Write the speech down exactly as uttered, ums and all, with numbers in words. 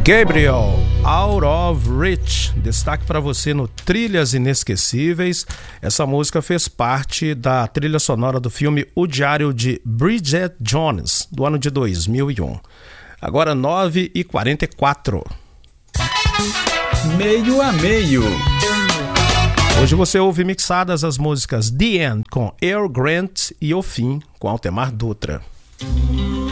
Gabriel, Out of Reach, destaque para você no Trilhas Inesquecíveis. Essa música fez parte da trilha sonora do filme O Diário de Bridget Jones, do ano de dois mil e um. Agora nove e quarenta e quatro. Meio a meio. Hoje você ouve mixadas as músicas The End com Earl Grant e O Fim com Altemar Dutra.